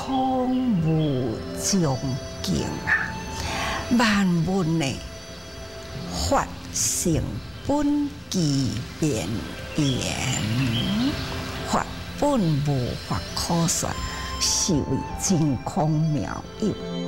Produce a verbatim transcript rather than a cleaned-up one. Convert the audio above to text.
空无穷尽啊！万物呢，法性本具变言，法本无法可说，是为真空妙有。